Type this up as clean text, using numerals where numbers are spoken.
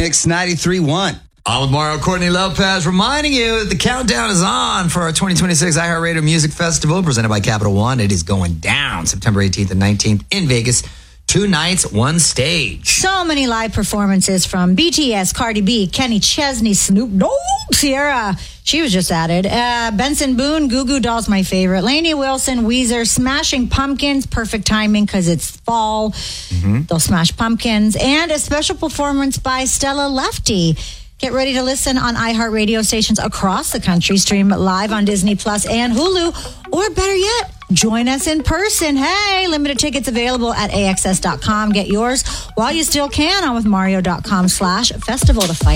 Mix 93.1. On with Mario Courtney Lopez, reminding you that the countdown is on for our 2026 iHeartRadio Music Festival presented by Capital One. It is going down September 18th and 19th in Vegas. 2 nights, 1 stage. So many live performances from BTS, Cardi B, Kenny Chesney, Snoop Dogg, Sierra. She was just added. Benson Boone, Goo Goo Dolls, my favorite. Lainey Wilson, Weezer, Smashing Pumpkins. Perfect timing because it's fall. They'll smash pumpkins. And a special performance by Stella Lefty. Get ready to listen on iHeartRadio stations across the country. Stream live on Disney Plus and Hulu. Or better yet, join us in person. Hey, limited tickets available at AXS.com. Get yours while you still can on with Mario.com/festival to fight.